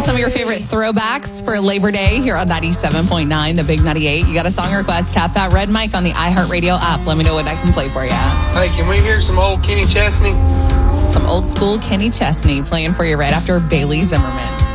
Playing some of your favorite throwbacks for Labor Day here on 97.9, the Big 98. You got a song request, tap that red mic on the iHeartRadio app. Let me know what I can play for you. Hey, can we hear some old Kenny Chesney? Some old school Kenny Chesney playing for you right after Bailey Zimmerman.